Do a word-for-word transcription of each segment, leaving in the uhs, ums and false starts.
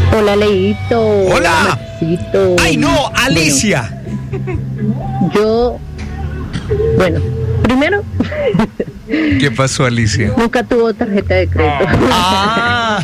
Hola, Leito. Hola. Maxito. Ay, no, Alicia. Bueno, yo, bueno, primero, ¿Qué pasó, Alicia? nunca tuvo tarjeta de crédito. Ah.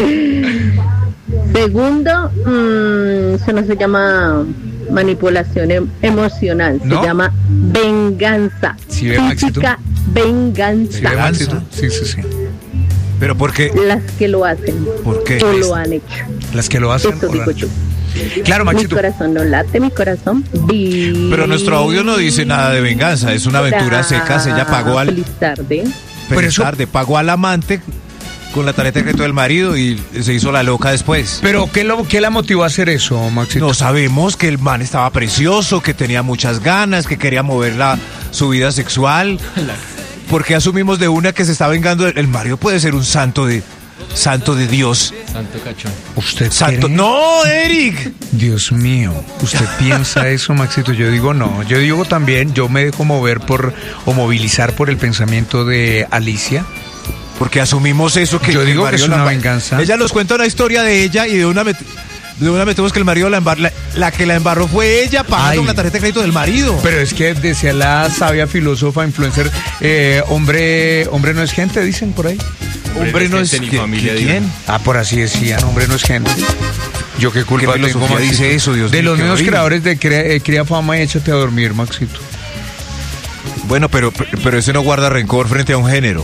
Segundo, mmm, eso no se llama manipulación em- emocional, ¿No? se llama venganza. Sí, ve, Maxito. Típica venganza. ¿Sí, ve, Maxito? Sí, sí, sí. Pero ¿por qué? Las que lo hacen. ¿Por qué? O lo han hecho. Las que lo hacen. Esto o digo la- yo. Claro, Mi Maxito. corazón no late, mi corazón vibra. Pero nuestro audio no dice nada de venganza, es una aventura seca, ella pagó al... Feliz tarde. Pero Pero eso- tarde, pagó al amante con la tarjeta de crédito del marido y se hizo la loca después. Pero ¿qué, lo, ¿qué la motivó a hacer eso, Maxito? No sabemos que el man estaba precioso, que tenía muchas ganas, que quería mover la, su vida sexual. ¿Por qué asumimos de una que se está vengando? El marido puede ser un santo de santo de Dios. Santo cachón. ¿Usted Santo. cree? No, Eric. Dios mío, ¿usted piensa eso, Maxito? Yo digo no. Yo digo también, yo me dejo mover por o movilizar por el pensamiento de Alicia. Porque asumimos eso que Yo el digo que marido es una la- venganza. Ella nos cuenta una historia de ella y de una met- de una metemos que el marido la embarró. La, la que la embarró fue ella pagando Ay. la tarjeta de crédito del marido. Pero es que decía la sabia filósofa, influencer, eh, hombre, hombre no es gente, dicen por ahí. Hombre, no es gente ni ¿quién? familia de ¿Quién? uno. Ah, por así decían, hombre no es gente. Yo qué culpa ¿Qué tengo, filosofía Maxito? dice eso, Dios De mío, los qué mismos horrible. creadores de Crea, eh, Cría Fama y Échate a Dormir, Maxito. Bueno, pero, pero ese no guarda rencor frente a un género.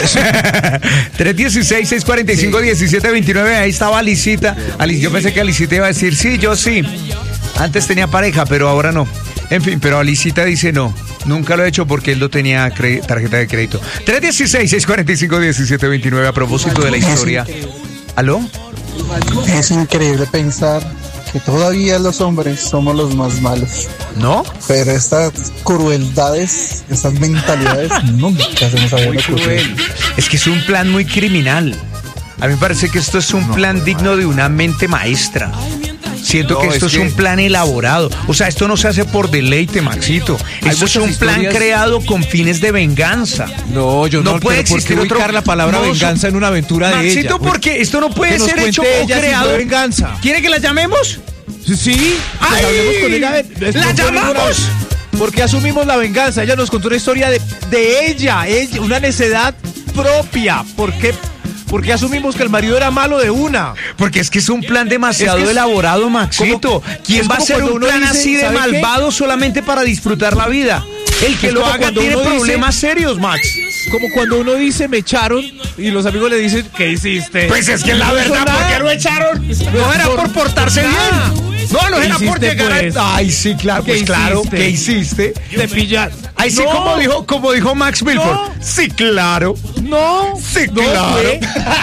tres dieciséis, seis cuarenta y cinco, diecisiete veintinueve, ahí estaba Alicita. Alic- yo pensé que Alicita iba a decir, sí, yo sí. Antes tenía pareja, pero ahora no. En fin, pero Alicita dice no. Nunca lo he hecho porque él no tenía cre- tarjeta de crédito. tres dieciséis, seis cuarenta y cinco, diecisiete veintinueve, a propósito de la historia. ¿Aló? Es increíble pensar que todavía los hombres somos los más malos. ¿No? Pero estas crueldades, estas mentalidades nunca se nos habían Muy ocurrido. cruel. Es que es un plan muy criminal. A mí me parece que esto es un plan digno de una mente maestra. Siento No, que esto es es, que- un plan elaborado. O sea, esto no se hace por deleite, Maxito. Hay Esto es muchas un plan historias- creado con fines de venganza. No, yo no, No puede pero ¿por qué existir otro- ubicar la palabra No, venganza en una aventura de ella? Maxito, porque esto no puede que nos ser hecho cuente o ella si creado. fue venganza. ¿Quiere que la llamemos? Sí, pues ¡Ay! hablemos con ella. Es- ¿La no fue ninguna- llamamos? Porque asumimos la venganza. Ella nos contó una historia de, de ella, ella, una necedad propia. ¿Por qué? Porque asumimos que el marido era malo de una. Porque es que es un plan demasiado Es que es- elaborado, Maxito. como- ¿Quién es va a como hacer cuando un uno plan dice, así de ¿sabe qué? malvado solamente para disfrutar la vida? El que Es lo como haga cuando tiene uno dice- problemas serios, Max. Como cuando uno dice me echaron y los amigos le dicen ¿qué hiciste? Pues es que la No verdad, hizo ¿por nada. qué lo echaron? No era por portarse nada. bien. No, no ¿Qué era por hiciste, llegar pues? a... Ay, sí, claro, ¿Qué pues claro. hiciste? ¿Qué hiciste? Te pillan. Ay, sí, No. como dijo, como dijo Max Milford. No. Sí, claro. No, Sí, no claro. fue.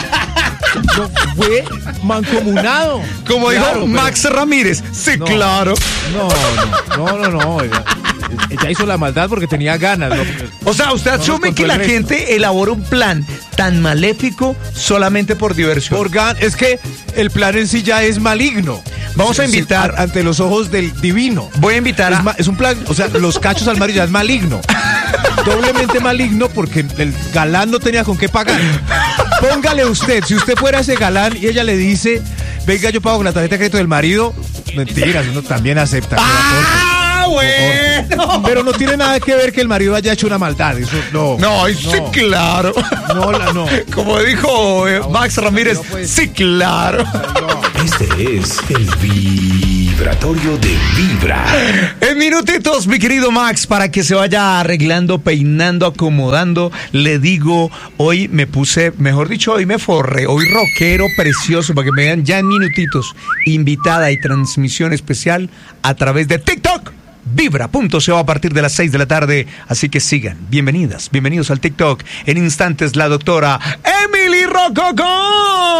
No fue mancomunado. Como Claro, dijo pero- Max Ramírez. Sí, No. claro. No, no, no, no, no. oiga. Ella hizo la maldad porque tenía ganas. ¿no? Porque- O sea, usted No nos asume contó que el la resto. gente elabora un plan tan maléfico solamente por diversión. Por gan- es que el plan en sí ya es maligno. Vamos a Sí, sí, invitar- a- ante los ojos del divino. Voy a invitar Es, a... ma- es un plan, o sea, los cachos al marido ya es maligno. Doblemente maligno porque el galán no tenía con qué pagar. Póngale usted, si usted fuera ese galán y ella le dice, venga, yo pago con la tarjeta de crédito del marido, mentiras, uno también acepta. ¡Ah, bueno! Pero no tiene nada que ver que el marido haya hecho una maldad, eso no. No, ay, sí, claro. No, la- no. Como dijo eh, Max Ramírez, no, pues. sí, claro. Este es el vibratorio de Vibra. En minutitos, mi querido Max, para que se vaya arreglando, peinando, acomodando, le digo, hoy me puse, mejor dicho, hoy me forré, hoy rockero precioso, para que me vean ya en minutitos, invitada y transmisión especial a través de TikTok. Vibra punto co a partir de las seis de la tarde, así que sigan, bienvenidas, bienvenidos al TikTok. En instantes la doctora Emily Rococó.